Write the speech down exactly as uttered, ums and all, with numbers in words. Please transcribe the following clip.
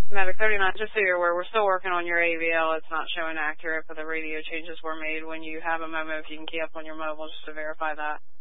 Mavic thirty-nine, just so you're aware, we're still working on your A V L. It's not showing accurate, but the radio changes were made. When you have a moment, if you can key up on your mobile just to verify that.